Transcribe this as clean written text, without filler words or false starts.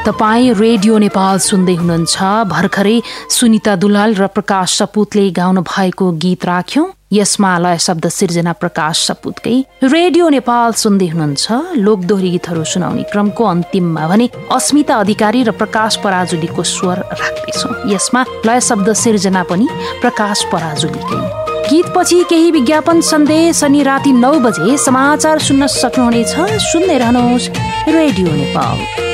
तपाईँ रेडियो नेपाल सुन्दै हुनुहुन्छ। भर्खरै सुनिता दुलाल र प्रकाश सपुतले गाउनु भएको गीत राख्यौं। यसमा लय शब्द सिर्जना प्रकाश सपुतकै। रेडियो नेपाल सुन्दै हुनुहुन्छ। लोकदोहोरी गीतहरू सुनाउने क्रमको अन्तिममा भने अस्मिता अधिकारी र प्रकाश पराजुलीको स्वर राख्दैछौँ। यसमा लय शब्द सिर्जना पनि प्रकाश पराजुलीकै। गीतपछि केही विज्ञापन सन्देश अनि राति 9 बजे समाचार सुन्न सक्नुहुनेछ। सुन्दै रहनुहोस् रेडियो नेपाल।